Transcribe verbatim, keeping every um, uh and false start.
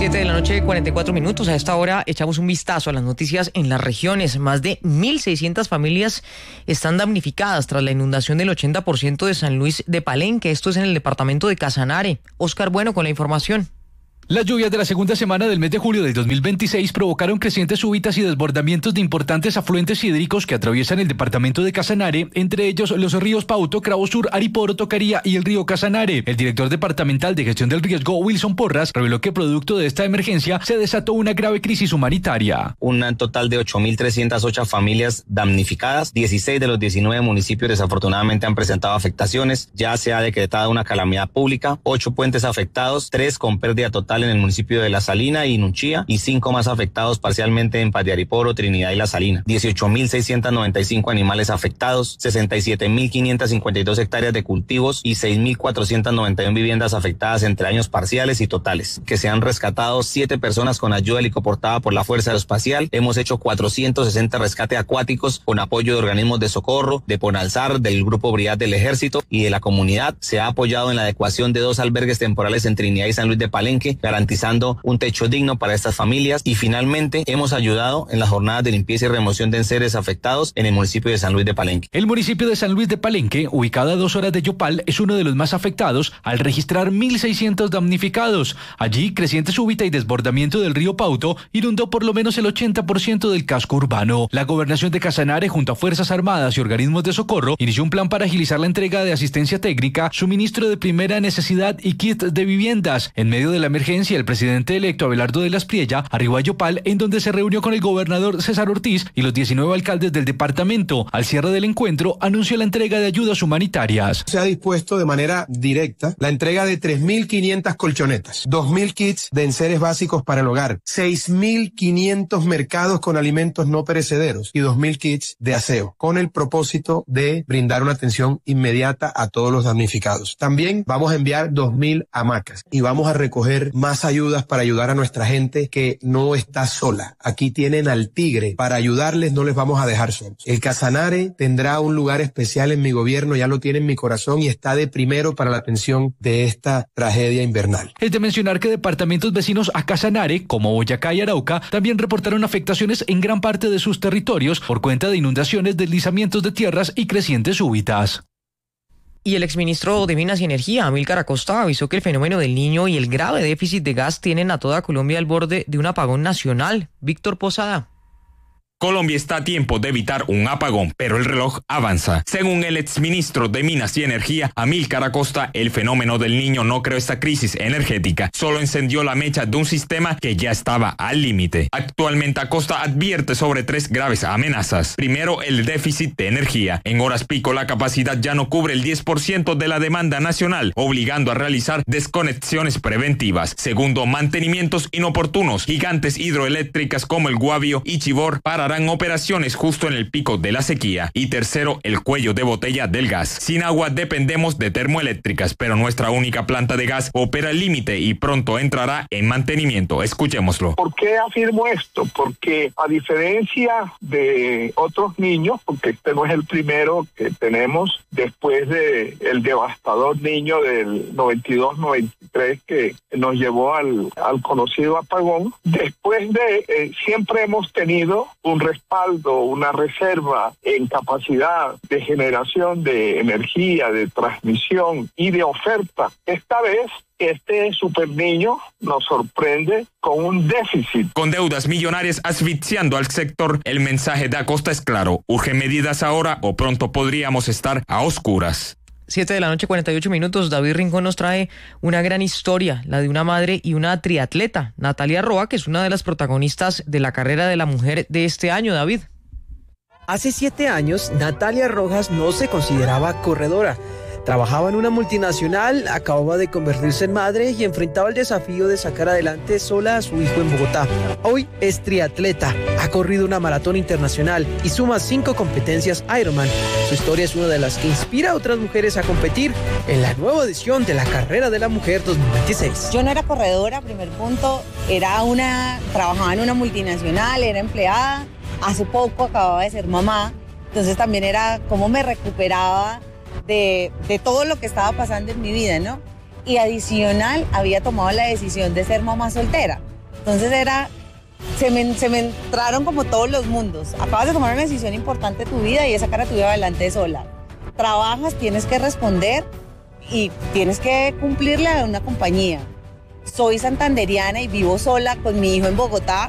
siete de la noche, cuarenta y cuatro minutos. A esta hora echamos un vistazo a las noticias en las regiones. Más de mil seiscientas familias están damnificadas tras la inundación del ochenta por ciento de San Luis de Palenque. Esto es en el departamento de Casanare. Oscar Bueno con la información. Las lluvias de la segunda semana del mes de julio del dos mil veintiséis provocaron crecientes súbitas y desbordamientos de importantes afluentes hídricos que atraviesan el departamento de Casanare, entre ellos los ríos Pauto, Cravo Sur, Ariporo, Tocaría y el río Casanare. El director departamental de gestión del riesgo, Wilson Porras, reveló que producto de esta emergencia se desató una grave crisis humanitaria. Un total de ocho mil trescientas ocho familias damnificadas, dieciséis de los diecinueve municipios desafortunadamente han presentado afectaciones, ya se ha decretado una calamidad pública, ocho puentes afectados, tres con pérdida total en el municipio de La Salina y Nunchía y cinco más afectados parcialmente en Paz de Ariporo, Trinidad y La Salina. dieciocho mil seiscientos noventa y cinco animales afectados, sesenta y siete mil quinientas cincuenta y dos hectáreas de cultivos y seis mil cuatrocientas noventa y una viviendas afectadas entre años parciales y totales. Que se han rescatado siete personas con ayuda helicoportada por la Fuerza Aeroespacial. Hemos hecho cuatrocientos sesenta rescates acuáticos con apoyo de organismos de socorro, de Ponalzar, del Grupo Brigad del Ejército y de la comunidad. Se ha apoyado en la adecuación de dos albergues temporales en Trinidad y San Luis de Palenque, garantizando un techo digno para estas familias, y finalmente hemos ayudado en las jornadas de limpieza y remoción de enseres afectados en el municipio de San Luis de Palenque. El municipio de San Luis de Palenque, ubicado a dos horas de Yopal, es uno de los más afectados al registrar mil seiscientos damnificados. Allí, creciente súbita y desbordamiento del río Pauto inundó por lo menos el ochenta por ciento del casco urbano. La gobernación de Casanare, junto a Fuerzas Armadas y organismos de socorro, inició un plan para agilizar la entrega de asistencia técnica, suministro de primera necesidad y kits de viviendas. En medio de la emergencia, el presidente electo Abelardo de la Espriella arribó a Yopal, en donde se reunió con el gobernador César Ortiz y los diecinueve alcaldes del departamento. Al cierre del encuentro, anunció la entrega de ayudas humanitarias. Se ha dispuesto de manera directa la entrega de tres mil quinientas colchonetas, dos mil kits de enseres básicos para el hogar, seis mil quinientos mercados con alimentos no perecederos y dos mil kits de aseo, con el propósito de brindar una atención inmediata a todos los damnificados. También vamos a enviar dos mil hamacas y vamos a recoger más ayudas para ayudar a nuestra gente que no está sola. Aquí tienen al tigre. Para ayudarles no les vamos a dejar solos. El Casanare tendrá un lugar especial en mi gobierno, ya lo tiene en mi corazón y está de primero para la atención de esta tragedia invernal. Es de mencionar que departamentos vecinos a Casanare, como Boyacá y Arauca, también reportaron afectaciones en gran parte de sus territorios por cuenta de inundaciones, deslizamientos de tierras y crecientes súbitas. Y el exministro de Minas y Energía, Amílcar Acosta, avisó que el fenómeno del Niño y el grave déficit de gas tienen a toda Colombia al borde de un apagón nacional. Víctor Posada. Colombia está a tiempo de evitar un apagón, pero el reloj avanza. Según el exministro de Minas y Energía, Amílcar Acosta, el fenómeno del Niño no creó esta crisis energética, solo encendió la mecha de un sistema que ya estaba al límite. Actualmente Acosta advierte sobre tres graves amenazas. Primero, el déficit de energía. En horas pico la capacidad ya no cubre el diez por ciento de la demanda nacional, obligando a realizar desconexiones preventivas. Segundo, mantenimientos inoportunos. Gigantes hidroeléctricas como el Guavio y Chivor para harán operaciones justo en el pico de la sequía. Y tercero, el cuello de botella del gas. Sin agua dependemos de termoeléctricas, pero nuestra única planta de gas opera al límite y pronto entrará en mantenimiento. Escuchémoslo. ¿Por qué afirmo esto? Porque a diferencia de otros niños, porque este no es el primero que tenemos después de el devastador Niño del noventa y dos noventa y tres que nos llevó al, al conocido apagón, después de eh, siempre hemos tenido un respaldo, una reserva en capacidad de generación de energía, de transmisión y de oferta. Esta vez este super niño nos sorprende con un déficit. Con deudas millonarias asfixiando al sector, el mensaje de Acosta es claro: urge medidas ahora o pronto podríamos estar a oscuras. siete de la noche, cuarenta y ocho minutos. David Rincón nos trae una gran historia, la de una madre y una triatleta, Natalia Roa, que es una de las protagonistas de la carrera de la mujer de este año. David. Hace siete años, Natalia Rojas no se consideraba corredora. Trabajaba en una multinacional, acababa de convertirse en madre y enfrentaba el desafío de sacar adelante sola a su hijo en Bogotá. Hoy es triatleta, ha corrido una maratón internacional y suma cinco competencias Ironman. Su historia es una de las que inspira a otras mujeres a competir en la nueva edición de la Carrera de la Mujer dos mil veintiséis. Yo no era corredora, primer punto, era una, trabajaba en una multinacional, era empleada, hace poco acababa de ser mamá, entonces también era cómo me recuperaba De, de todo lo que estaba pasando en mi vida, ¿no? Y adicional, había tomado la decisión de ser mamá soltera. Entonces era, se me, se me entraron como todos los mundos. Acabas de tomar una decisión importante de tu vida y es sacar a tu vida adelante sola. Trabajas, tienes que responder y tienes que cumplirle a una compañía. Soy santanderiana y vivo sola con mi hijo en Bogotá.